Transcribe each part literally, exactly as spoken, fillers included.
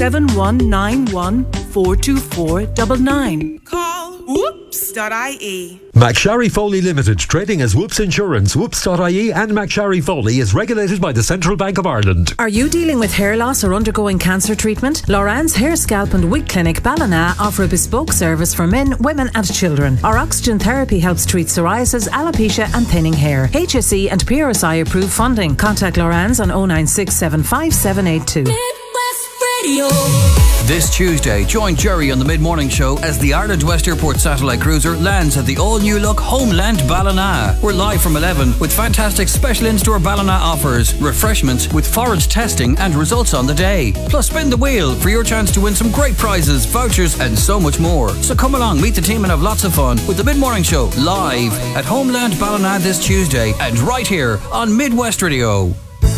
seven one nine one four two four nine nine. Call whoops dot I E. McSharry Foley Limited, trading as Whoops Insurance, whoops dot I E and McSharry Foley is regulated by the Central Bank of Ireland. Are you dealing with hair loss or undergoing cancer treatment? Loran's Hair, Scalp and Wig Clinic Ballina offer a bespoke service for men, women and children. Our oxygen therapy helps treat psoriasis, alopecia and thinning hair. H S E and P R S I approved funding. Contact Loran's on oh nine six seven five seven eight two. Midwest Radio. This Tuesday, join Jerry on the Mid-Morning Show as the Ireland West Airport satellite cruiser lands at the all-new look Homeland Ballina. We're live from eleven with fantastic special in-store Ballina offers, refreshments with foreign testing and results on the day. Plus, spin the wheel for your chance to win some great prizes, vouchers and so much more. So come along, meet the team and have lots of fun with the Mid-Morning Show live at Homeland Ballina this Tuesday and right here on Midwest Radio.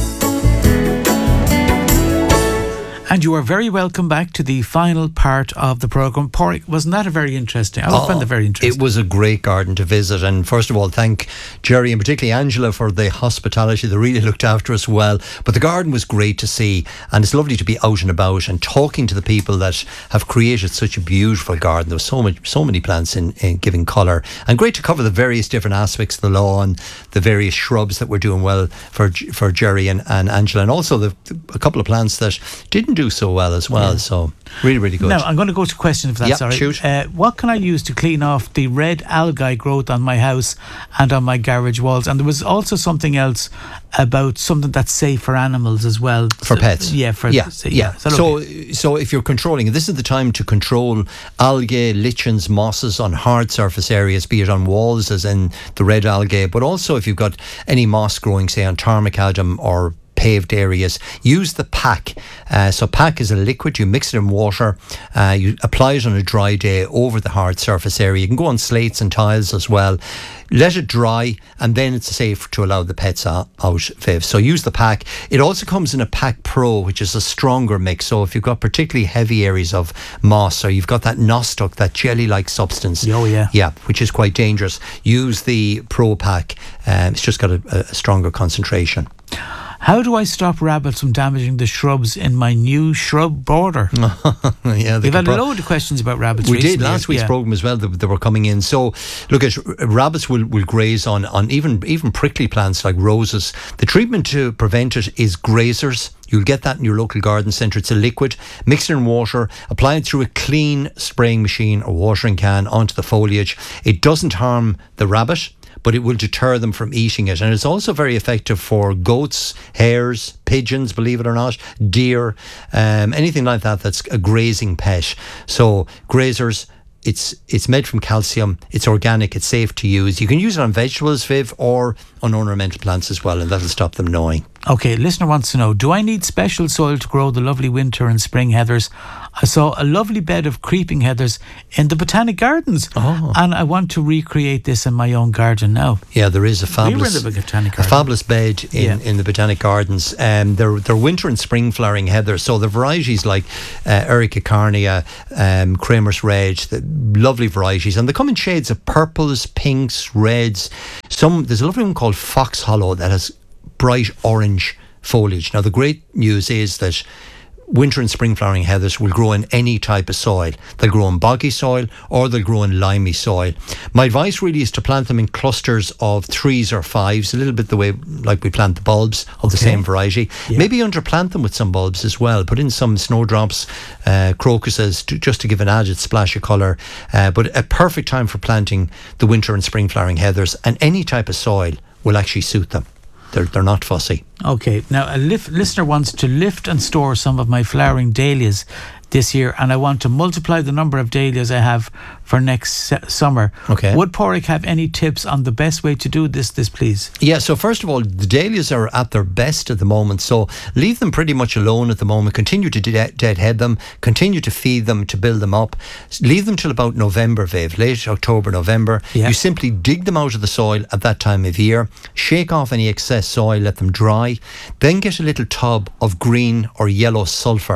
And you are very welcome back to the final part of the programme. Porrick, wasn't that a very interesting? I oh, found that very interesting. It was a great garden to visit. And first of all, thank Jerry and particularly Angela for the hospitality. They really looked after us well. But the garden was great to see. And it's lovely to be out and about and talking to the people that have created such a beautiful garden. There was so much, so many plants in, in giving colour. And great to cover the various different aspects of the lawn, the various shrubs that were doing well for for Jerry and, and Angela. And also the, a couple of plants that didn't do so well as well. Yeah. So really, really good. Now I'm going to go to questions if that's yep, all right. Shoot. Uh, what can I use to clean off the red algae growth on my house and on my garage walls? And there was also something else about something that's safe for animals as well. For so, pets. Yeah, for yeah, yeah. yeah. So okay? so if you're controlling, this is the time to control algae, lichens, mosses on hard surface areas, be it on walls as in the red algae, but also if you've got any moss growing, say on tarmacadam or paved areas, use the pack. Uh, so pack is a liquid, you mix it in water, uh, you apply it on a dry day over the hard surface area. You can go on slates and tiles as well. Let it dry and then it's safe to allow the pets out, Viv. So use the pack. It also comes in a Pack Pro, which is a stronger mix. So if you've got particularly heavy areas of moss or you've got that nostoc, that jelly-like substance, oh yeah, yeah, which is quite dangerous, use the Pro Pack. Um, it's just got a, a stronger concentration. How do I stop rabbits from damaging the shrubs in my new shrub border? yeah, We've had pro- a load of questions about rabbits we recently. did last week's yeah. programme as well. They, they were coming in. So look, at rabbits will, will graze on, on even even prickly plants like roses. The treatment to prevent it is grazers. You'll get that in your local garden centre. It's a liquid. Mix it in water. Apply it through a clean spraying machine or watering can onto the foliage. It doesn't harm the rabbit, but it will deter them from eating it. And it's also very effective for goats, hares, pigeons, believe it or not, deer, um, anything like that that's a grazing pet. So grazers, it's it's made from calcium, it's organic, it's safe to use. You can use it on vegetables, Viv, or on ornamental plants as well, and that'll stop them gnawing. Okay, listener wants to know, do I need special soil to grow the lovely winter and spring heathers? I saw a lovely bed of creeping heathers in the Botanic Gardens, oh. and I want to recreate this in my own garden now. Yeah, there is a fabulous, we were in the Botanic a Garden. fabulous bed in, yeah. in the Botanic Gardens. Um, they're, they're winter and spring flowering heathers, so the varieties like uh, Erica carnea, um, Kramer's Red, the lovely varieties, and they come in shades of purples, pinks, reds. Some There's a lovely one called Fox Hollow that has bright orange foliage. Now the great news is that winter and spring flowering heathers will grow in any type of soil. They'll grow in boggy soil or they'll grow in limey soil. My advice really is to plant them in clusters of threes or fives, a little bit the way like we plant the bulbs of okay. the same variety. Yeah. Maybe underplant them with some bulbs as well. Put in some snowdrops, uh, crocuses, to, just to give an added splash of colour. Uh, but a perfect time for planting the winter and spring flowering heathers, and any type of soil will actually suit them. They're, they're not fussy. Okay, now a lif- listener wants to lift and store some of my flowering dahlias this year, and I want to multiply the number of dahlias I have for next se- summer. Okay. Would Porrick have any tips on the best way to do this, this please? Yeah, so first of all, the dahlias are at their best at the moment, so leave them pretty much alone at the moment. Continue to de- deadhead them, continue to feed them, to build them up. Leave them till about November, Viv, late October, November. Yeah. You simply dig them out of the soil at that time of year, shake off any excess soil, let them dry, then get a little tub of green or yellow sulphur.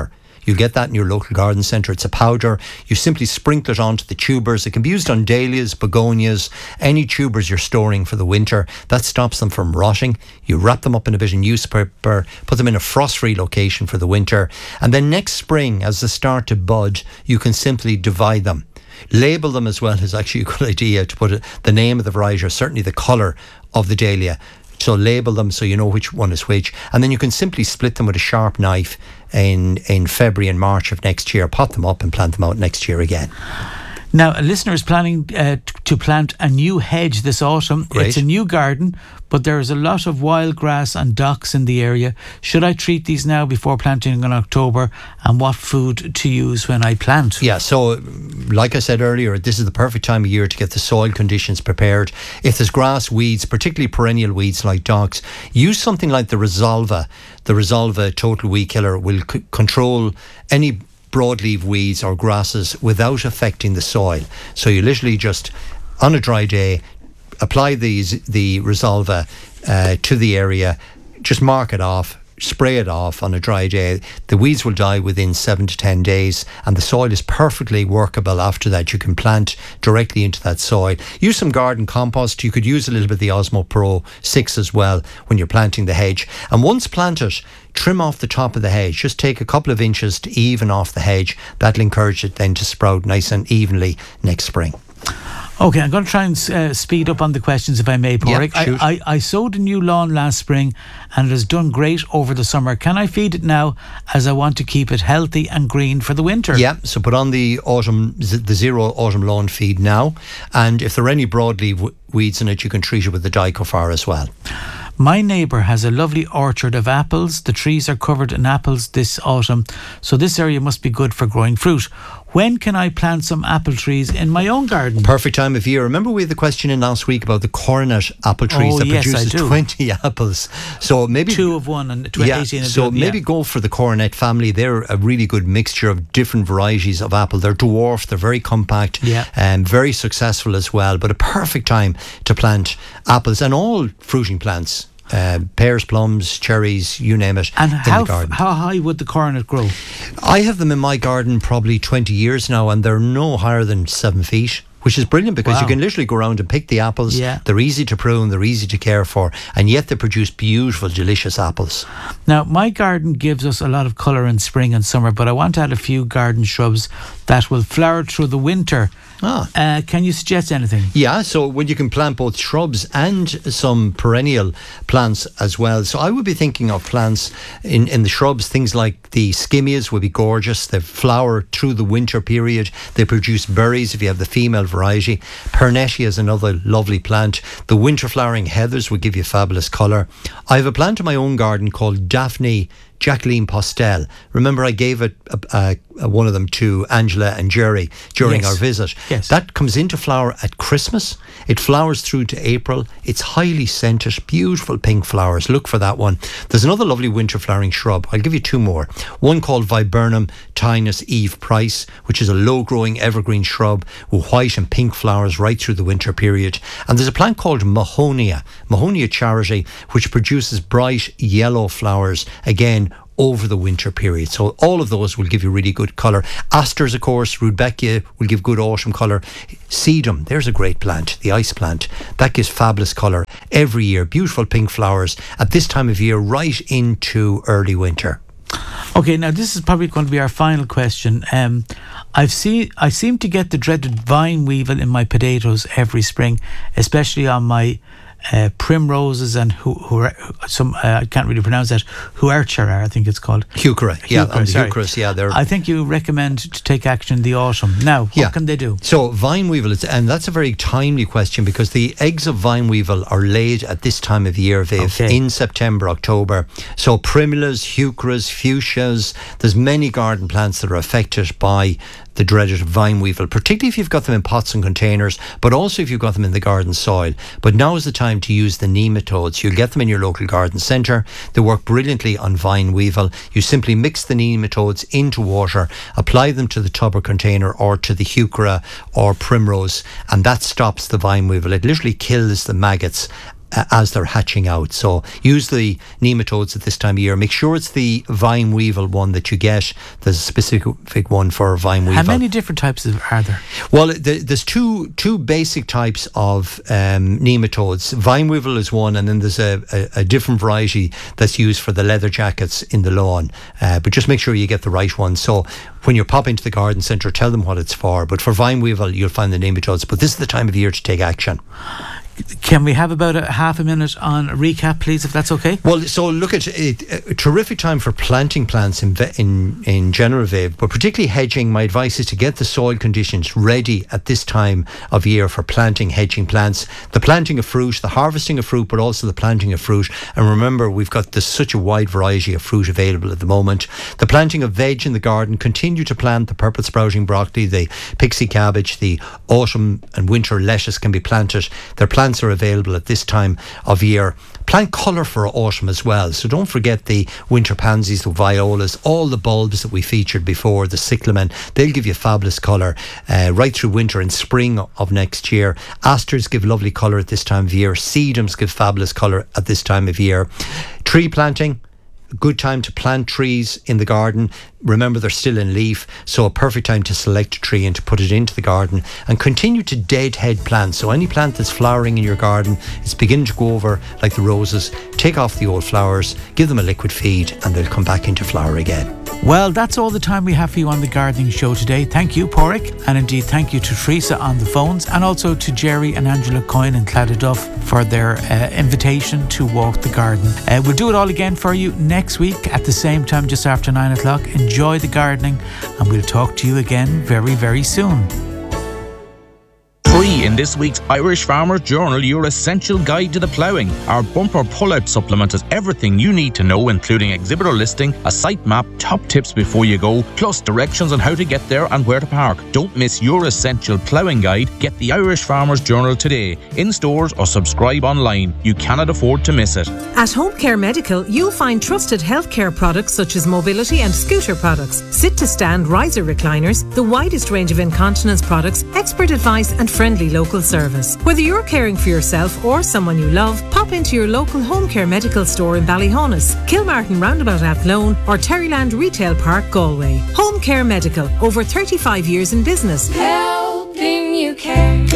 You get that in your local garden centre. It's a powder. You simply sprinkle it onto the tubers. It can be used on dahlias, begonias, any tubers you're storing for the winter. That stops them from rotting. You wrap them up in a bit of newspaper, put them in a frost-free location for the winter, and then next spring, as they start to bud, you can simply divide them. Label them as well is actually a good idea, to put it, the name of the variety or certainly the colour of the dahlia. So label them so you know which one is which, and then you can simply split them with a sharp knife in in February and March of next year. Pot them up and plant them out next year again. Now, a listener is planning uh, t- to plant a new hedge this autumn. Great. It's a new garden, but there is a lot of wild grass and docks in the area. Should I treat these now before planting in October? And what food to use when I plant? Yeah, so like I said earlier, this is the perfect time of year to get the soil conditions prepared. If there's grass, weeds, particularly perennial weeds like docks, use something like the Resolva. The Resolva Total Weed Killer will c- control any broadleaf weeds or grasses without affecting the soil. So you literally just, on a dry day, apply these the Resolva uh, to the area, just mark it off, spray it off on a dry day. The weeds will die within seven to ten days, and the soil is perfectly workable after that. You can plant directly into that soil. Use some garden compost. You could use a little bit of the Osmo Pro six as well when you're planting the hedge. And once planted, trim off the top of the hedge. Just take a couple of inches to even off the hedge. That'll encourage it then to sprout nice and evenly next spring. Okay, I'm going to try and uh, speed up on the questions if I may, Pádraig. Yeah, shoot. I, I, I sowed a new lawn last spring and it has done great over the summer. Can I feed it now, as I want to keep it healthy and green for the winter? Yeah, so put on the autumn, the zero autumn lawn feed now, and if there are any broadleaf w- weeds in it, you can treat it with the Dicofar as well. My neighbour has a lovely orchard of apples. The trees are covered in apples this autumn, so this area must be good for growing fruit. When can I plant some apple trees in my own garden? Perfect time of year. Remember we had the question in last week about the coronet apple trees Oh, that yes, produces I do. twenty apples. So maybe Two of one and twenty, yeah, eighteen of so the other, maybe yeah. go for the coronet family. They're a really good mixture of different varieties of apple. They're dwarf, they're very compact, Yeah. and very successful as well. But a perfect time to plant apples and all fruiting plants. Uh, pears, plums, cherries, you name it, And in how, the garden. how high would the coronet grow? I have them in my garden probably twenty years now, and they're no higher than seven feet, which is brilliant because Wow. you can literally go around and pick the apples. Yeah. They're easy to prune, they're easy to care for, and yet they produce beautiful, delicious apples. Now, my garden gives us a lot of colour in spring and summer, but I want to add a few garden shrubs that will flower through the winter. Ah. Uh, can you suggest anything? Yeah, so when you can plant both shrubs and some perennial plants as well. So I would be thinking of plants in, in the shrubs, things like the skimmias would be gorgeous. They flower through the winter period. They produce berries if you have the female variety. Pernetia is another lovely plant. The winter flowering heathers would give you fabulous colour. I have a plant in my own garden called Daphne Jacqueline Postel. Remember I gave it uh, uh, one of them to Angela and Jerry during Yes. our visit. Yes. That comes into flower at Christmas. It flowers through to April. It's highly scented, beautiful pink flowers. Look for that one. There's another lovely winter flowering shrub. I'll give you two more. One called Viburnum Tinus Eve Price, which is a low-growing evergreen shrub with white and pink flowers right through the winter period. And there's a plant called Mahonia, Mahonia Charity, which produces bright yellow flowers, again, over the winter period. So all of those will give you really good colour. Asters, of course, Rudbeckia will give good autumn colour. Sedum, there's a great plant, the ice plant. That gives fabulous colour every year. Beautiful pink flowers at this time of year, right into early winter. Okay, now this is probably going to be our final question. Um, I've seen, I seem to get the dreaded vine weevil in my potatoes every spring, especially on my Uh, primroses and who, who some uh, I can't really pronounce that. Huerchera, I think it's called. Heuchera, yeah, Heuchera, and the sorry. Heucheras, yeah, they're. I think you recommend to take action in the autumn. Now, what Yeah. can they do? So vine weevil, it's, and that's a very timely question because the eggs of vine weevil are laid at this time of year, Viv, Okay. in September, October. So primulas, heucheras, fuchsias, there's many garden plants that are affected by the dreaded vine weevil, particularly if you've got them in pots and containers, but also if you've got them in the garden soil. But now is the time to use the nematodes. You'll get them in your local garden centre. They work brilliantly on vine weevil. You simply mix the nematodes into water, apply them to the tub or container or to the heuchera or primrose, and that stops the vine weevil. It literally kills the maggots uh, as they're hatching out. So use the nematodes at this time of year. Make sure it's the vine weevil one that you get. There's a specific one for vine weevil. How many different types of, are there? Well, the, there's two two basic types of um, nematodes. Vine weevil is one, and then there's a, a, a different variety that's used for the leather jackets in the lawn. Uh, but just make sure you get the right one. So when you pop into the garden centre, tell them what it's for. But for vine weevil, you'll find the nematodes. But this is the time of year to take action. Can we have about a half a minute on a recap, please, if that's okay? Well, so look at it, a terrific time for planting plants in in, in general, Viv, but particularly hedging. My advice is to get the soil conditions ready at this time of year for planting, hedging plants, the planting of fruit, the harvesting of fruit, but also the planting of fruit. And remember, we've got this, such a wide variety of fruit available at the moment. The planting of veg in the garden, continue to plant the purple sprouting broccoli, the pixie cabbage, the autumn and winter lettuce can be planted. They're planted Plants are available at this time of year. Plant colour for autumn as well. So don't forget the winter pansies, the violas, all the bulbs that we featured before, the cyclamen. They'll give you fabulous colour uh, right through winter and spring of next year. Asters give lovely colour at this time of year. Sedums give fabulous colour at this time of year. Tree planting, good time to plant trees in the garden. Remember, they're still in leaf, so a perfect time to select a tree and to put it into the garden. And continue to deadhead plants. So any plant that's flowering in your garden, it's beginning to go over like the roses. Take off the old flowers, give them a liquid feed, and they'll come back into flower again. Well, that's all the time we have for you on the Gardening Show today. Thank you, Porrick, and indeed thank you to Teresa on the phones, and also to Jerry and Angela Coyne and Claddaduff for their uh, invitation to walk the garden. Uh, we'll do it all again for you next week at the same time, just after nine o'clock. Enjoy the gardening, and we'll talk to you again very, very soon. Free in this week's Irish Farmer's Journal, your essential guide to the ploughing. Our bumper pull-out supplement has everything you need to know, including exhibitor listing, a site map, top tips before you go, plus directions on how to get there and where to park. Don't miss your essential ploughing guide. Get the Irish Farmer's Journal today, in stores or subscribe online. You cannot afford to miss it. At Home Care Medical, you'll find trusted healthcare products such as mobility and scooter products, sit-to-stand riser recliners, the widest range of incontinence products, expert advice and friendly local service. Whether you're caring for yourself or someone you love, pop into your local Home Care Medical store in Ballyhonus, Kilmartin Roundabout Athlone or Terryland Retail Park, Galway. Home Care Medical, over thirty-five years in business. Helping you care.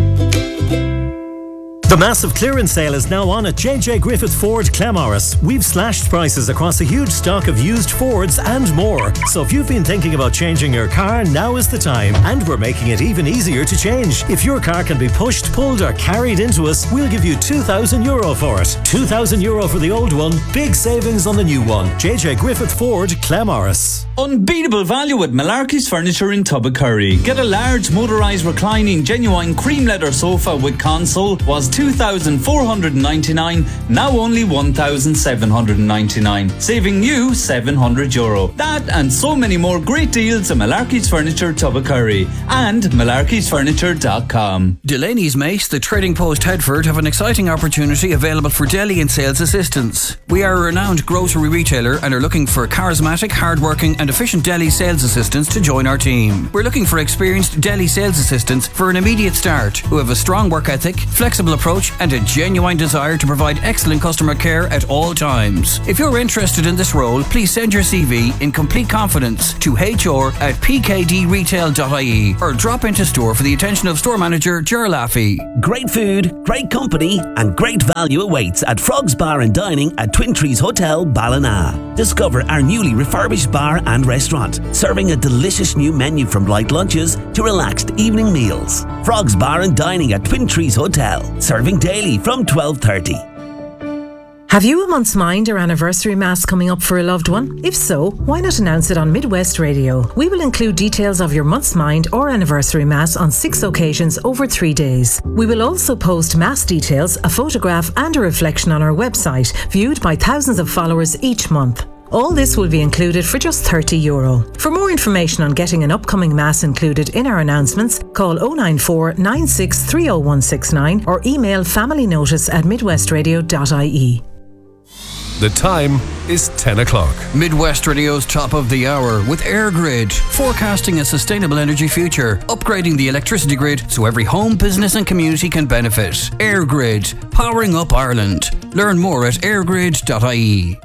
The massive clearance sale is now on at J J Griffith Ford Claremorris. We've slashed prices across a huge stock of used Fords and more. So if you've been thinking about changing your car, now is the time. And we're making it even easier to change. If your car can be pushed, pulled or carried into us, we'll give you two thousand euro for it. two thousand euro for the old one, big savings on the new one. J J Griffith Ford Claremorris. Unbeatable value at Malarkey's Furniture in Tubbercurry. Get a large motorised reclining genuine cream leather sofa with console was two thousand four hundred ninety-nine, now only one thousand seven hundred ninety-nine, saving you seven hundred euro. That and so many more great deals at Malarkey's Furniture Tubbercurry and malarkeys furniture dot com. Delaney's Mace, the Trading Post Headford, have an exciting opportunity available for deli and sales assistants. We are a renowned grocery retailer and are looking for charismatic, hardworking and efficient deli sales assistants to join our team. We're looking for experienced deli sales assistants for an immediate start who have a strong work ethic, flexible approach and a genuine desire to provide excellent customer care at all times. If you're interested in this role, please send your C V in complete confidence to H R at p k d retail dot i e or drop into store for the attention of store manager Ger Laffey. Great food, great company and great value awaits at Frogs Bar and Dining at Twin Trees Hotel, Ballina. Discover our newly refurbished bar and restaurant, serving a delicious new menu from light lunches to relaxed evening meals. Frogs Bar and Dining at Twin Trees Hotel, serving daily from twelve thirty. Have you a month's mind or anniversary mass coming up for a loved one? If so, why not announce it on Midwest Radio? We will include details of your month's mind or anniversary mass on six occasions over three days. We will also post mass details, a photograph and a reflection on our website, viewed by thousands of followers each month. All this will be included for just thirty euro. For more information on getting an upcoming mass included in our announcements, call oh nine four, nine six three oh one six nine or email familynotice at midwestradio dot i e. The time is ten o'clock. Midwest Radio's top of the hour with AirGrid, forecasting a sustainable energy future, upgrading the electricity grid so every home, business and community can benefit. AirGrid, powering up Ireland. Learn more at airgrid dot I E.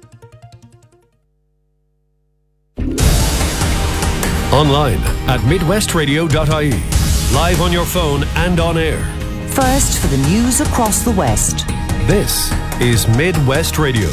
Online at midwest radio dot I E. Live on your phone and on air. First for the news across the West. This is Midwest Radio.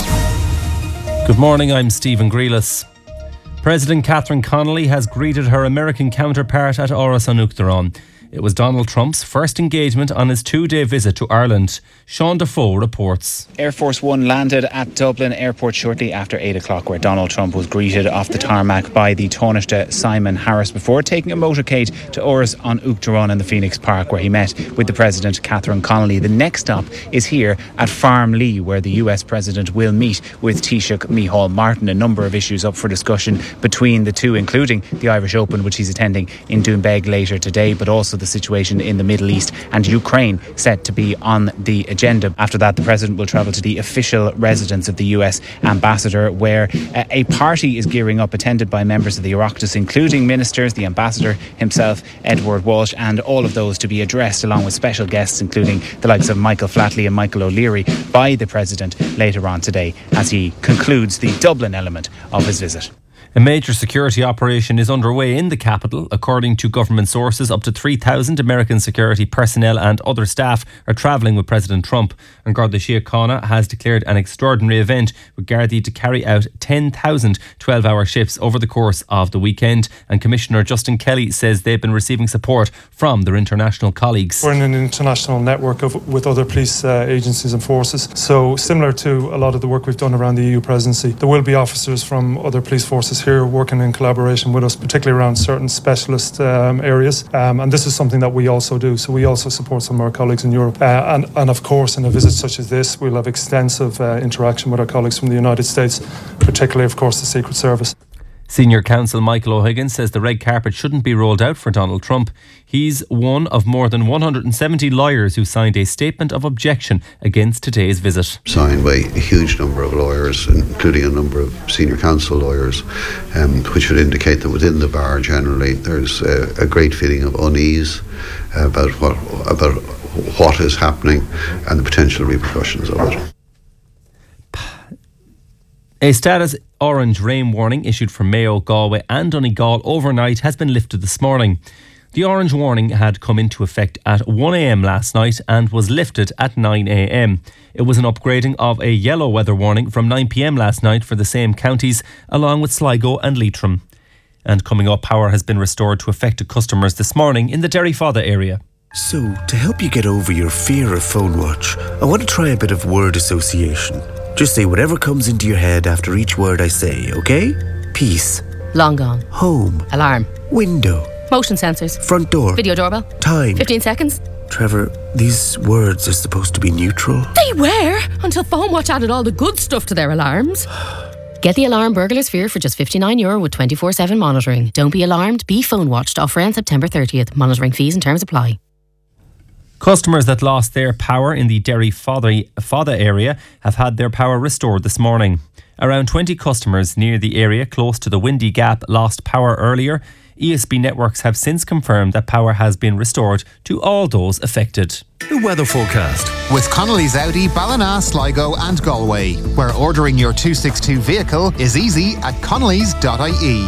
Good morning, I'm Stephen Grealis. President Catherine Connolly has greeted her American counterpart at Áras an Uachtaráin. It was Donald Trump's first engagement on his two-day visit to Ireland. Sean Defoe reports. Air Force One landed at Dublin Airport shortly after eight o'clock, where Donald Trump was greeted off the tarmac by the Taoiseach Simon Harris before taking a motorcade to Áras an Uachtaráin in the Phoenix Park, where he met with the President, Catherine Connolly. The next stop is here at Farm Lee, where the U S President will meet with Taoiseach Micheál Martin. A number of issues up for discussion between the two, including the Irish Open, which he's attending in Doonbeg later today, but also the situation in the Middle East and Ukraine set to be on the agenda. After that, the President will travel to the official residence of the U S Ambassador, where uh, a party is gearing up, attended by members of the Oireachtas, including ministers, the Ambassador himself, Edward Walsh, and all of those to be addressed, along with special guests, including the likes of Michael Flatley and Michael O'Leary, by the President later on today as he concludes the Dublin element of his visit. A major security operation is underway in the capital. According to government sources, up to three thousand American security personnel and other staff are travelling with President Trump. And Garda Síochána has declared an extraordinary event with Gardaí to carry out ten thousand twelve-hour shifts over the course of the weekend. And Commissioner Justin Kelly says they've been receiving support from their international colleagues. We're in an international network of, with other police uh, agencies and forces. So similar to a lot of the work we've done around the E U presidency, there will be officers from other police forces here working in collaboration with us, particularly around certain specialist um, areas. Um, and this is something that we also do. So we also support some of our colleagues in Europe. Uh, and, and of course, in a visit such as this, we'll have extensive uh, interaction with our colleagues from the United States, particularly, of course, the Secret Service. Senior counsel Michael O'Higgins says the red carpet shouldn't be rolled out for Donald Trump. He's one of more than one hundred seventy lawyers who signed a statement of objection against today's visit. Signed by a huge number of lawyers, including a number of senior counsel lawyers, um, which would indicate that within the bar generally there's a, a great feeling of unease about what, about what is happening and the potential repercussions of it. A status orange rain warning issued for Mayo, Galway and Donegal overnight has been lifted this morning. The orange warning had come into effect at one a.m. last night and was lifted at nine a.m. It was an upgrading of a yellow weather warning from nine p.m. last night for the same counties, along with Sligo and Leitrim. And coming up, power has been restored to affected customers this morning in the Derry-Fodder area. So, to help you get over your fear of phone watch, I want to try a bit of word association. Just say whatever comes into your head after each word I say, okay? Peace. Long gone. Home. Alarm. Window. Motion sensors. Front door. Video doorbell. Time. fifteen seconds. Trevor, these words are supposed to be neutral. They were, until Phone Watch added all the good stuff to their alarms. Get the alarm Burglar Sphere for just fifty-nine euro with twenty-four seven monitoring. Don't be alarmed, be phone watched. Offer ends September thirtieth. Monitoring fees and terms apply. Customers that lost their power in the Derry-Fodder area have had their power restored this morning. Around twenty customers near the area close to the Windy Gap lost power earlier. E S B Networks have since confirmed that power has been restored to all those affected. The weather forecast with Connolly's Audi, Ballina, Sligo and Galway, where ordering your two sixty-two vehicle is easy at connellys dot I E.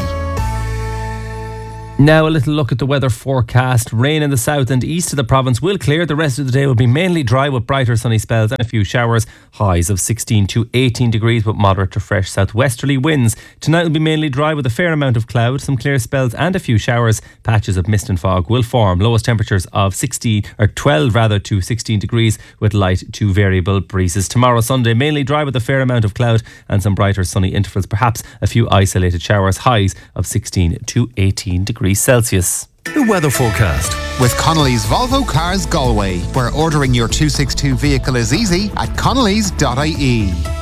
Now a little look at the weather forecast. Rain in the south and east of the province will clear. The rest of the day will be mainly dry with brighter sunny spells and a few showers. Highs of sixteen to eighteen degrees with moderate to fresh southwesterly winds. Tonight will be mainly dry with a fair amount of cloud, some clear spells and a few showers. Patches of mist and fog will form. Lowest temperatures of sixteen or twelve rather to sixteen degrees with light to variable breezes. Tomorrow Sunday mainly dry with a fair amount of cloud and some brighter sunny intervals. Perhaps a few isolated showers. Highs of sixteen to eighteen degrees Celsius. The weather forecast with Connolly's Volvo Cars Galway, where ordering your two sixty-two vehicle is easy at connellys dot I E.